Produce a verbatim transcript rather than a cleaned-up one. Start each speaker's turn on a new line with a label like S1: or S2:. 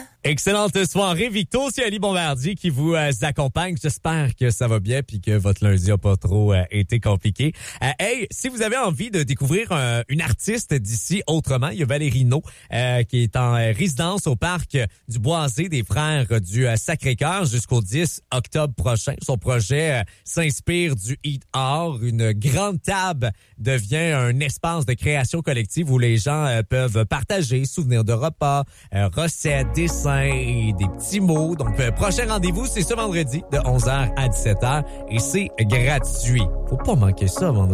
S1: Excellente soirée, Victo, c'est Ali Bombardier qui vous euh, accompagne. J'espère que ça va bien puis que votre lundi a pas trop euh, été compliqué. Euh, hey, si vous avez envie de découvrir euh, une artiste d'ici autrement, il y a Valérie No euh, qui est en euh, résidence au parc du Boisé des Frères du euh, Sacré-Cœur jusqu'au dix octobre prochain. Son projet euh, s'inspire du Eat Art. Une grande table devient un espace de création collective où les gens euh, peuvent partager souvenirs de repas, euh, recettes, dessins et des petits mots. Donc, euh, prochain rendez-vous, c'est ce vendredi de onze heures à dix-sept heures et c'est gratuit. Faut pas manquer ça vendredi.